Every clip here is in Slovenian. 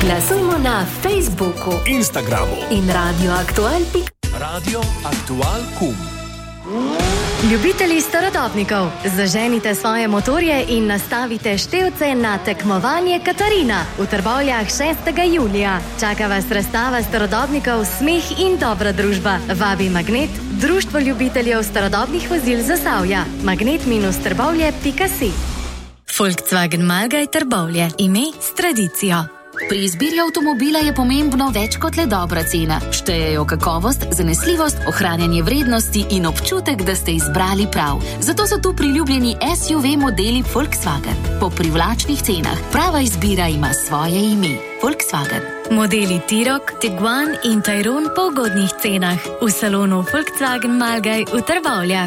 Glasujmo na Facebooku, Instagramu in radioaktual.com. radioaktual.com. Ljubitelji starodobnikov, zaženite svoje motorje in nastavite števce na tekmovanje Katarina v Trbovljah 6. julija. Čaka vas razstava starodobnikov, smeh in dobra družba. Vabi Magnet, društvo ljubiteljev starodobnih vozil Zasavja. magnet-trbovlje.si. Volkswagen Malgaj Trbovlje, ime s tradicijo. Pri izbiri avtomobila je pomembno več kot le dobra cena. Štejejo kakovost, zanesljivost, ohranjanje vrednosti in občutek, da ste izbrali prav. Zato so tu priljubljeni SUV modeli Volkswagen. Po privlačnih cenah. Prava izbira ima svoje ime. Volkswagen. Modeli T-Roc, Tiguan in Tayron po ugodnih cenah. V salonu Volkswagen Malgaj v Trbovljah.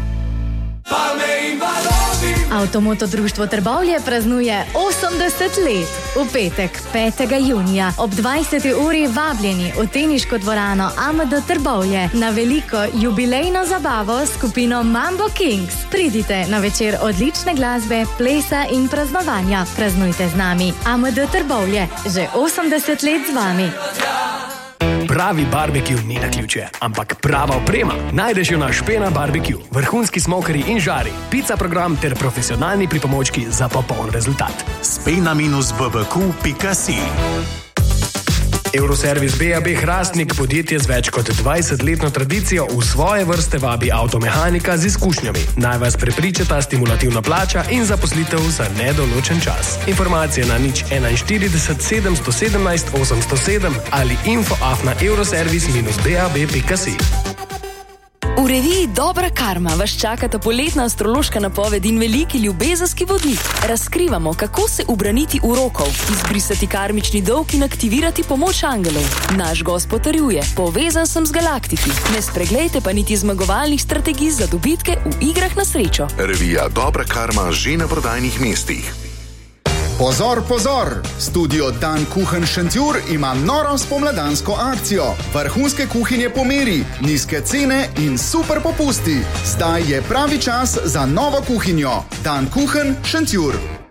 Avtomoto društvo Trbovlje praznuje 80 let. V petek, 5. junija, ob 20. uri vabljeni v teniško dvorano AMD Trbovlje na veliko jubilejno zabavo s skupino Mambo Kings. Pridite na večer odlične glasbe, plesa in praznovanja. Praznujte z nami. AMD Trbovlje, že 80 let z vami. Pravi barbecue ni naključje, ampak prava oprema. Najdeš jo na Špena barbecue, vrhunski smokerji in žari, pizza program ter profesionalni pripomočki za popoln rezultat. spena-bbq.si. Euroservis BAB Hrastnik, podjetje z več kot 20-letno tradicijo, v svoje vrste vabi avtomehanika z izkušnjami. Naj vas prepričata stimulativna plača in zaposlitev za nedoločen čas. Informacije na 041 717 807 ali info@euroservis-bab.si. V reviji Dobra karma vas čakata poletna astrološka napoved in veliki ljubezenski vodnik. Razkrivamo, kako se ubraniti urokov, izbrisati karmični dolg in aktivirati pomoč angelov. Naš gost potrjuje, povezan sem z galaktiki. Ne spreglejte pa niti zmagovalnih strategij za dobitke v igrah na srečo. Revija Dobra karma že na prodajnih mestih. Pozor, pozor! Studio Dan Kuchen Šentjur ima noro spomladansko akcijo. Vrhunske kuhinje po meri, nizke cene in super popusti. Zdaj je pravi čas za novo kuhinjo. Dan Kuchen Šentjur.